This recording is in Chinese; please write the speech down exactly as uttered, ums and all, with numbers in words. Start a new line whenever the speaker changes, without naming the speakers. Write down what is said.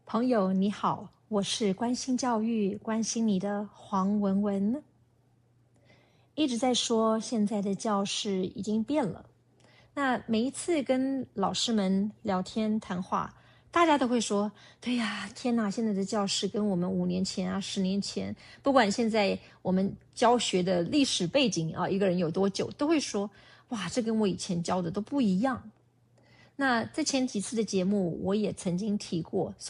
朋友你好，我是关心教育、关心你的黄文文。一直在说现在的教室已经变了，那每一次跟老师们聊天谈话，大家都会说：对呀，天哪，现在的教室跟我们五年前啊、十年前，不管现在我们教学的历史背景啊，一个人有多久，都会说：哇，这跟我以前教的都不一样。那在前几次的节目，我也曾经提过。